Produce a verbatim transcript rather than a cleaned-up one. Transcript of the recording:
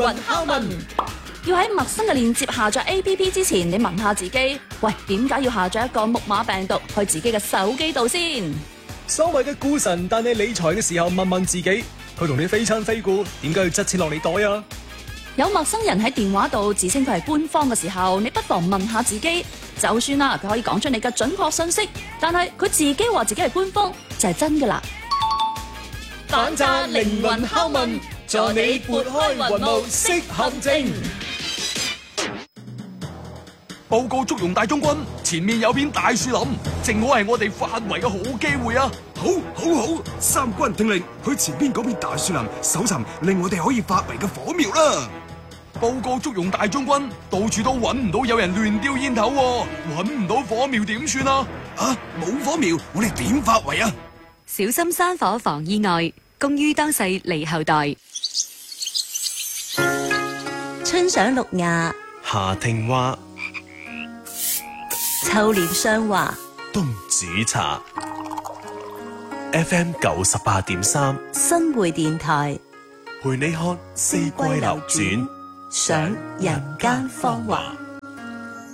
魂拷問。要喺陌生嘅鏈接下載 A P P 之前，你問下自己，喂，點解要下載一個木馬病毒去自己嘅手機度先？ 所謂嘅股神帶你理財嘅時候，問問自己，佢同你非親非故，點解要執錢落你袋啊？ 有陌生人喺電話度自稱佢係官方嘅時候，你不妨問下自己，就算啦，佢可以講出你嘅準確信息，但係佢自己話自己係官方，就係真㗎啦。 反詐靈魂拷問，助你撥開雲霧識陷阱。 報告祝融大將軍，前面有片大樹林，正好係我哋發圍嘅好機會啊！ 好，好，好，三軍聽令，去前邊嗰片大樹林搜尋令我哋可以發圍嘅火苗啦！ 報告祝融大將軍，到處都揾唔到有人亂丟煙頭喎，揾唔到火苗點算啊？ 啊，冇火苗，我哋點發圍啊？ 小心山火防意外，公於當世利後代。 春賞綠芽， 夏聽花， 秋臉霜華， 冬煮茶。F M 九十八點三， 新會電台， 陪你看四季流轉， 賞人間芳華。